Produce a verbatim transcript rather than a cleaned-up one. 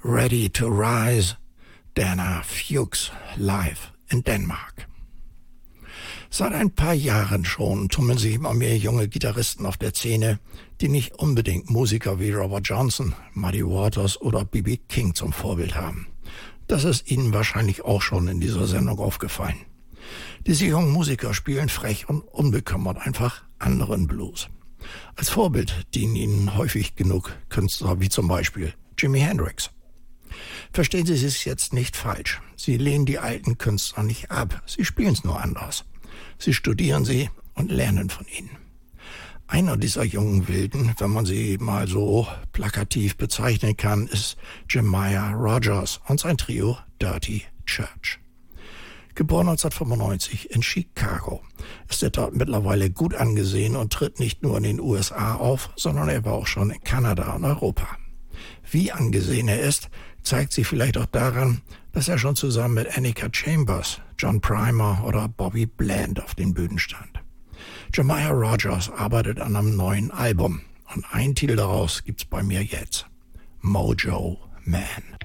Ready to Rise, Dana Fuchs live in Denmark. Seit ein paar Jahren schon tummeln sich immer mehr junge Gitarristen auf der Szene, die nicht unbedingt Musiker wie Robert Johnson, Muddy Waters oder B B King zum Vorbild haben. Das ist Ihnen wahrscheinlich auch schon in dieser Sendung aufgefallen. Diese jungen Musiker spielen frech und unbekümmert einfach anderen Blues. Als Vorbild dienen ihnen häufig genug Künstler wie zum Beispiel Jimi Hendrix. Verstehen Sie es jetzt nicht falsch. Sie lehnen die alten Künstler nicht ab. Sie spielen es nur anders. Sie studieren sie und lernen von ihnen. Einer dieser jungen Wilden, wenn man sie mal so plakativ bezeichnen kann, ist Jemiah Rogers und sein Trio Dirty Church. Geboren neunzehnhundertfünfundneunzig in Chicago, ist er dort mittlerweile gut angesehen und tritt nicht nur in den U S A auf, sondern er war auch schon in Kanada und Europa. Wie angesehen er ist, zeigt sich vielleicht auch daran, dass er schon zusammen mit Annika Chambers, John Primer oder Bobby Bland auf den Bühnen stand. Jemiah Rogers arbeitet an einem neuen Album und einen Titel daraus gibt's bei mir jetzt. Mojo Man.